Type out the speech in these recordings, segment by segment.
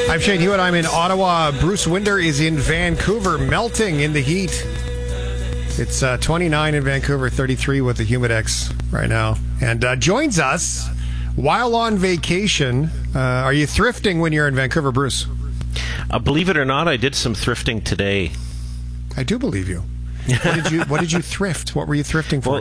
I'm Shane Hewitt. I'm in Ottawa. Bruce Winder is in Vancouver, melting in the heat. It's 29 in Vancouver, 33 with the Humidex right now. And joins us while on vacation. Are you thrifting when you're in Vancouver, Bruce? Believe it or not, I did some thrifting today. I do believe you. What did you thrift? What were you thrifting for? Well,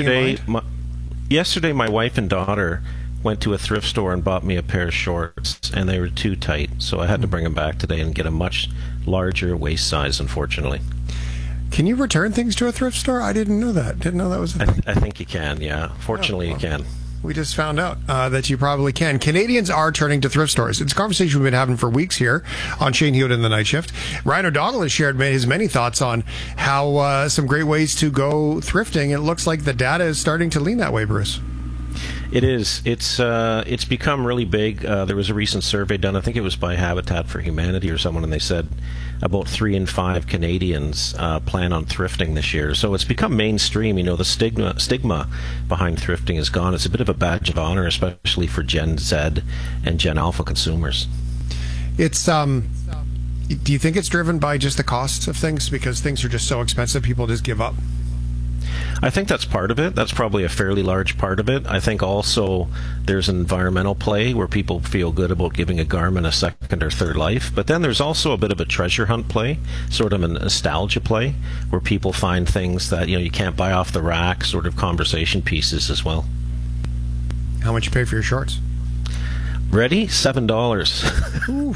yesterday my wife and daughter went to a thrift store and bought me a pair of shorts, and they were too tight, so I had to bring them back today and get a much larger waist size, unfortunately. Can you return things to a thrift store? I didn't know that. Didn't know that was a thing. I think you can, yeah. Fortunately, you can. We just found out that you probably can. Canadians are turning to thrift stores. It's a conversation we've been having for weeks here on Shane Hewitt in the Night Shift. Ryan O'Donnell has shared his many thoughts on how some great ways to go thrifting. It looks like the data is starting to lean that way, Bruce. It is. It's become really big. There was a recent survey done, I think it was by Habitat for Humanity or someone, and they said about 3 in 5 Canadians plan on thrifting this year. So it's become mainstream. You know, the stigma behind thrifting is gone. It's a bit of a badge of honor, especially for Gen Z and Gen Alpha consumers. It's do you think it's driven by just the cost of things, because things are just so expensive, people just give up? I think that's part of it. That's probably a fairly large part of it. I think also there's an environmental play where people feel good about giving a garment a second or third life. But then there's also a bit of a treasure hunt play, sort of a nostalgia play, where people find things that you can't buy off the rack, sort of conversation pieces as well. How much you pay for your shorts? Ready? $7. Ooh.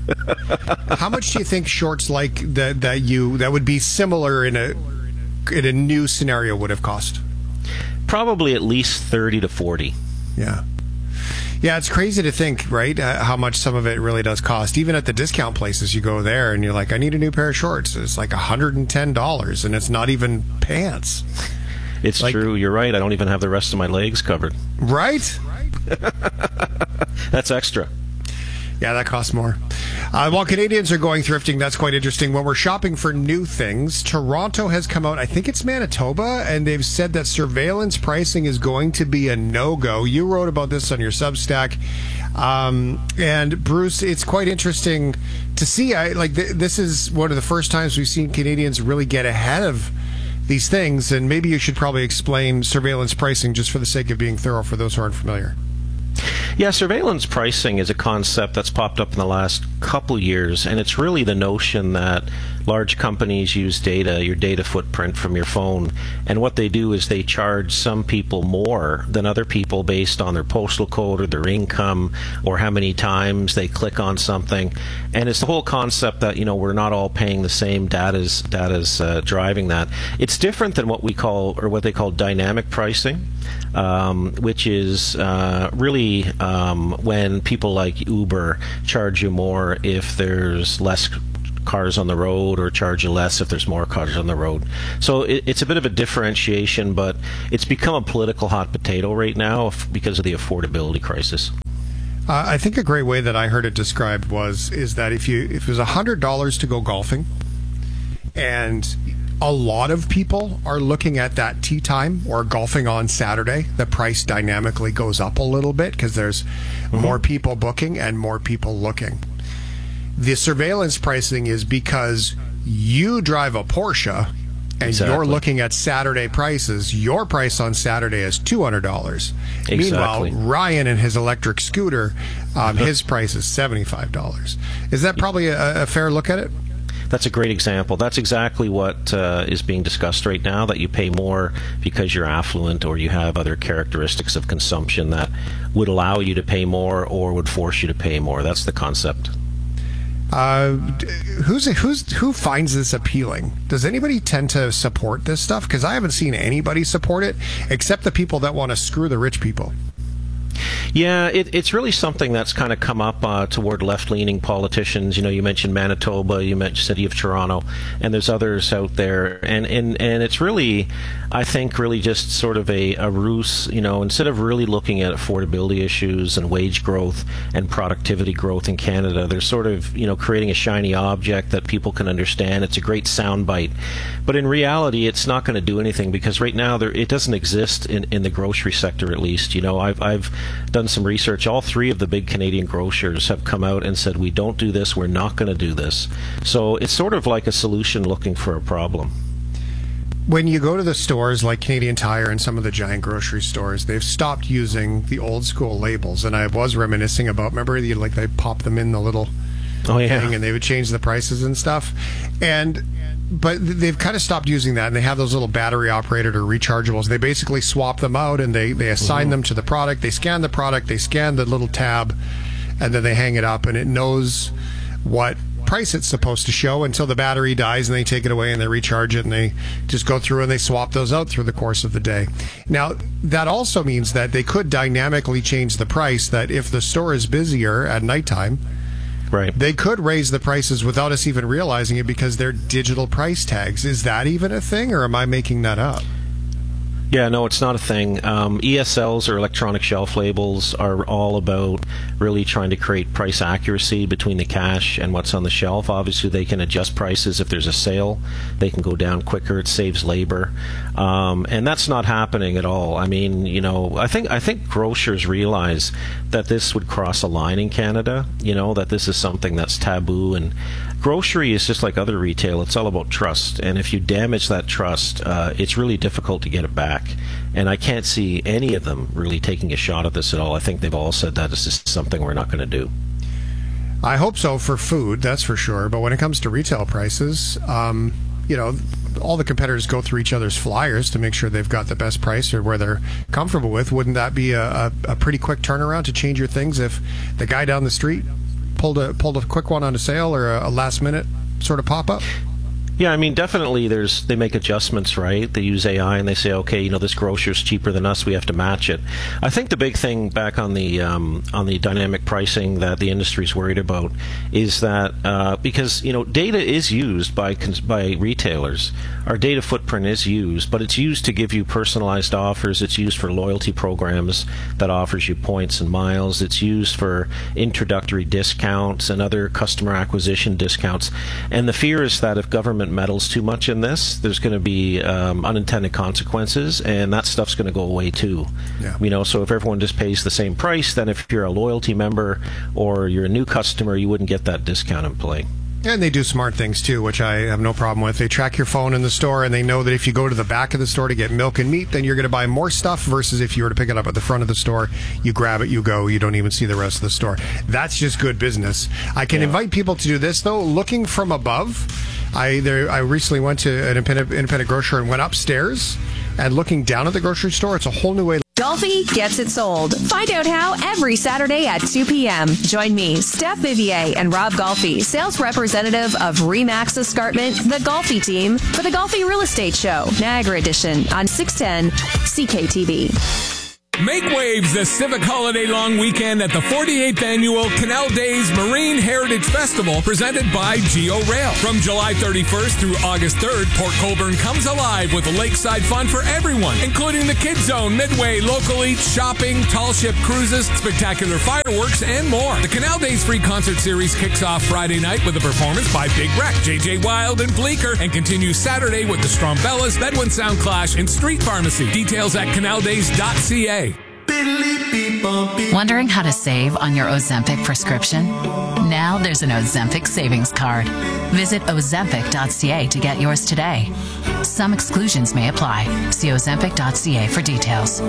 How much do you think shorts like that would be similar in a new scenario would have cost? Probably at least 30 to 40. Yeah, it's crazy to think, right, how much some of it really does cost. Even at the discount places, you go there and you're like, I need a new pair of shorts. It's like $110, and it's not even pants. It's true. You're right. I don't even have the rest of my legs covered. Right? That's extra. Yeah, that costs more. While Canadians are going thrifting, that's quite interesting. When we're shopping for new things, Toronto has come out, I think it's Manitoba, and they've said that surveillance pricing is going to be a no-go. You wrote about this on your Substack. And Bruce, it's quite interesting to see. This is one of the first times we've seen Canadians really get ahead of these things, and maybe you should probably explain surveillance pricing just for the sake of being thorough for those who aren't familiar. Yeah, surveillance pricing is a concept that's popped up in the last couple years, and it's really the notion that large companies use data, your data footprint from your phone, and what they do is they charge some people more than other people based on their postal code or their income or how many times they click on something. And it's the whole concept that, we're not all paying the same. Data's driving that. It's different than what they call dynamic pricing, which is really when people like Uber charge you more if there's less cars on the road, or charge you less if there's more cars on the road. So it's a bit of a differentiation, but it's become a political hot potato right now because of the affordability crisis. I think a great way that I heard it described is that if it was $100 to go golfing, and a lot of people are looking at that tee time or golfing on Saturday, the price dynamically goes up a little bit because there's more people booking and more people looking. The surveillance pricing is because you drive a Porsche and you're looking at Saturday prices. Your price on Saturday is $200. Exactly. Meanwhile, Ryan and his electric scooter, his price is $75. Is that probably a fair look at it? That's a great example. That's exactly what is being discussed right now, that you pay more because you're affluent or you have other characteristics of consumption that would allow you to pay more or would force you to pay more. That's the concept. Who finds this appealing? Does anybody tend to support this stuff? Because I haven't seen anybody support it except the people that want to screw the rich people. Yeah, it's really something that's kind of come up toward left-leaning politicians. You mentioned Manitoba, you mentioned City of Toronto, and there's others out there. And it's really, I think, really just sort of a ruse. Instead of really looking at affordability issues and wage growth and productivity growth in Canada, they're sort of, creating a shiny object that people can understand. It's a great soundbite. But in reality, it's not going to do anything, because right now it doesn't exist in the grocery sector, at least. I've done some research. All three of the big Canadian grocers have come out and said, we don't do this, we're not going to do this. So it's sort of like a solution looking for a problem. When you go to the stores like Canadian Tire and some of the giant grocery stores, they've stopped using the old school labels. And I was reminiscing about, remember, they pop them in the little thing and they would change the prices and stuff. But they've kind of stopped using that, and they have those little battery operated or rechargeables. They basically swap them out, and they assign them to the product. They scan the product, they scan the little tab, and then they hang it up, and it knows what price it's supposed to show until the battery dies, and they take it away and they recharge it, and they just go through and they swap those out through the course of the day. Now, that also means that they could dynamically change the price, that if the store is busier at nighttime, right, they could raise the prices without us even realizing it because they're digital price tags. Is that even a thing, or am I making that up? Yeah, no, it's not a thing. ESLs, or electronic shelf labels, are all about really trying to create price accuracy between the cash and what's on the shelf. Obviously, they can adjust prices if there's a sale. They can go down quicker. It saves labor. And that's not happening at all. I mean, you know, I think grocers realize that this would cross a line in Canada, you know, that this is something that's taboo. And grocery is just like other retail. It's all about trust. And if you damage that trust, it's really difficult to get it back. And I can't see any of them really taking a shot at this at all. I think they've all said that this is something we're not going to do. I hope so for food, that's for sure. But when it comes to retail prices, you know, all the competitors go through each other's flyers to make sure they've got the best price or where they're comfortable with. Wouldn't that be a pretty quick turnaround to change your things if the guy down the street pulled a quick one on a sale or a last minute sort of pop up? Yeah, I mean, definitely they make adjustments, right? They use AI and they say, okay, you know, this grocer's cheaper than us, we have to match it. I think the big thing back on the dynamic pricing that the industry's worried about is that because, you know, data is used by retailers. Our data footprint is used, but it's used to give you personalized offers. It's used for loyalty programs that offers you points and miles. It's used for introductory discounts and other customer acquisition discounts. And the fear is that if government meddles too much in this, there's going to be unintended consequences, and that stuff's going to go away too. Yeah. You know, so if everyone just pays the same price, then if you're a loyalty member or you're a new customer, you wouldn't get that discount in play. And they do smart things too, which I have no problem with. They track your phone in the store, and they know that if you go to the back of the store to get milk and meat, then you're going to buy more stuff versus if you were to pick it up at the front of the store, you grab it, you go, you don't even see the rest of the store. That's just good business. I can invite people to do this, though, looking from above. I recently went to an independent grocer and went upstairs, and looking down at the grocery store, it's a whole new way. Golfi gets it sold. Find out how every Saturday at 2 p.m. Join me, Steph Vivier, and Rob Golfi, sales representative of Remax Escarpment, the Golfi team, for the Golfi Real Estate Show, Niagara Edition, on 610 CKTV. Make waves this Civic Holiday long weekend at the 48th Annual Canal Days Marine Heritage Festival presented by Geo Rail. From July 31st through August 3rd, Port Colborne comes alive with lakeside fun for everyone, including the Kids Zone, Midway, local eats, shopping, tall ship cruises, spectacular fireworks, and more. The Canal Days free concert series kicks off Friday night with a performance by Big Wreck, JJ Wild, and Bleecker, and continues Saturday with the Strombellas, Bedouin Sound Clash, and Street Pharmacy. Details at canaldays.ca. Wondering how to save on your Ozempic prescription? Now there's an Ozempic savings card. Visit Ozempic.ca to get yours today. Some exclusions may apply. See Ozempic.ca for details.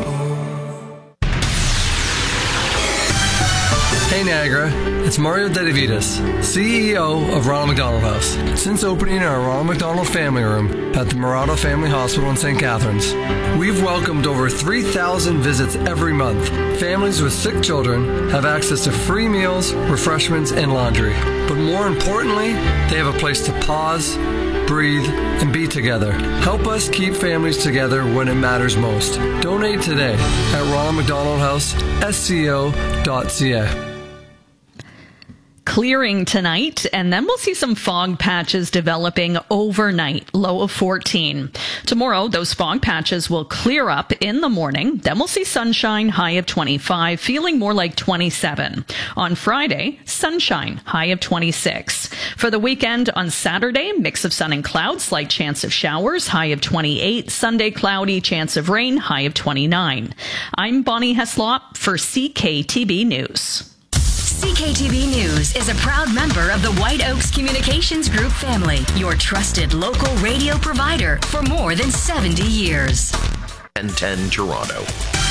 Hey Niagara, it's Mario Dedivitas, CEO of Ronald McDonald House. Since opening our Ronald McDonald Family Room at the Murado Family Hospital in St. Catharines, we've welcomed over 3,000 visits every month. Families with sick children have access to free meals, refreshments, and laundry. But more importantly, they have a place to pause, breathe, and be together. Help us keep families together when it matters most. Donate today at Ronald McDonald House, SCO.ca. Clearing tonight, and then we'll see some fog patches developing overnight, low of 14. Tomorrow, those fog patches will clear up in the morning. Then we'll see sunshine, high of 25, feeling more like 27. On Friday, sunshine, high of 26. For the weekend, on Saturday, mix of sun and clouds, slight chance of showers, high of 28. Sunday, cloudy, chance of rain, high of 29. I'm Bonnie Heslop for CKTB News. CKTB News is a proud member of the White Oaks Communications Group family, your trusted local radio provider for more than 70 years. 1010 Toronto.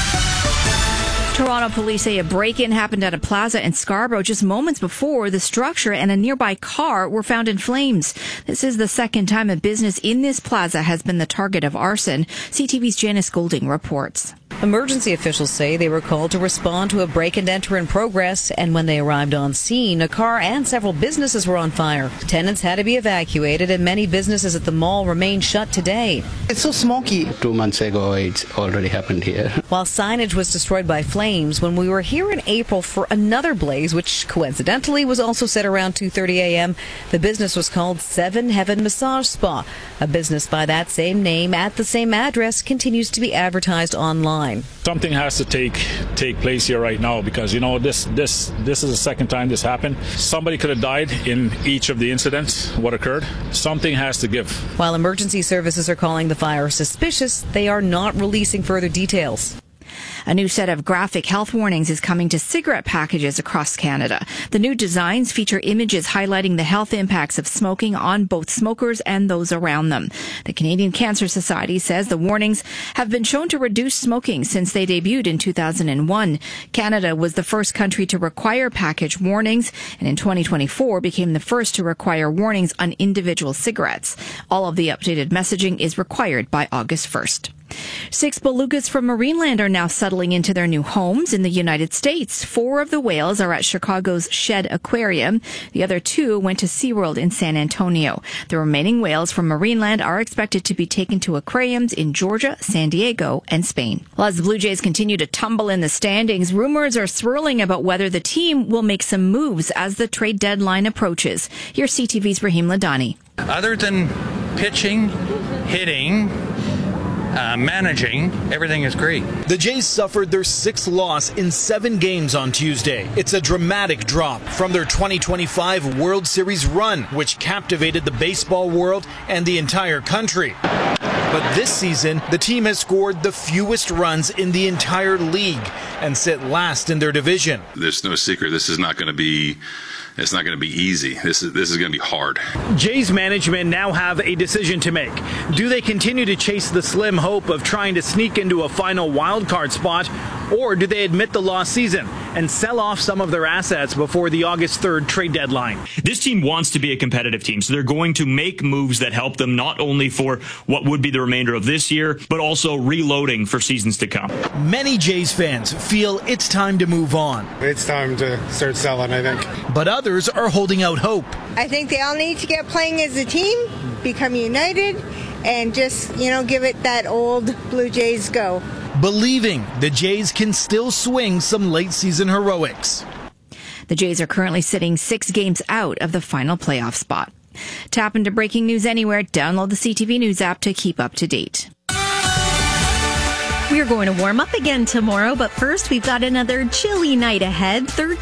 Toronto police say a break-in happened at a plaza in Scarborough just moments before the structure and a nearby car were found in flames. This is the second time a business in this plaza has been the target of arson. CTV's Janice Golding reports. Emergency officials say they were called to respond to a break-and-enter in progress, and when they arrived on scene, a car and several businesses were on fire. Tenants had to be evacuated, and many businesses at the mall remain shut today. It's so smoky. 2 months ago, it's already happened here. While signage was destroyed by flames, when we were here in April for another blaze, which coincidentally was also set around 2:30 a.m., the business was called Seven Heaven Massage Spa. A business by that same name at the same address continues to be advertised online. Something has to take place here right now because, you know, this is the second time this happened. Somebody could have died in each of the incidents, what occurred. Something has to give. While emergency services are calling the fire suspicious, they are not releasing further details. A new set of graphic health warnings is coming to cigarette packages across Canada. The new designs feature images highlighting the health impacts of smoking on both smokers and those around them. The Canadian Cancer Society says the warnings have been shown to reduce smoking since they debuted in 2001. Canada was the first country to require package warnings, and in 2024 became the first to require warnings on individual cigarettes. All of the updated messaging is required by August 1st. 6 belugas from Marineland are now settling into their new homes in the United States. 4 of the whales are at Chicago's Shed Aquarium. The other 2 went to SeaWorld in San Antonio. The remaining whales from Marineland are expected to be taken to aquariums in Georgia, San Diego, and Spain. Well, as the Blue Jays continue to tumble in the standings, rumors are swirling about whether the team will make some moves as the trade deadline approaches. Here's CTV's Raheem Ladani. Other than pitching, hitting, managing, everything is great. The Jays suffered their 6th loss in 7 games on Tuesday. It's a dramatic drop from their 2025 World Series run, which captivated the baseball world and the entire country. But this season, the team has scored the fewest runs in the entire league and sit last in their division. There's no secret. This is not going to be It's not going to be easy. This is going to be hard. Jays management now have a decision to make. Do they continue to chase the slim hope of trying to sneak into a final wildcard spot, or do they admit the lost season and sell off some of their assets before the August 3rd trade deadline? This team wants to be a competitive team, so they're going to make moves that help them not only for what would be the remainder of this year, but also reloading for seasons to come. Many Jays fans feel it's time to move on. It's time to start selling, I think. But others are holding out hope. I think they all need to get playing as a team, become united, and just, give it that old Blue Jays go. Believing the Jays can still swing some late season heroics. The Jays are currently sitting 6 games out of the final playoff spot. Tap into breaking news anywhere. Download the CTV News app to keep up to date. We're going to warm up again tomorrow, but first we've got another chilly night ahead. 13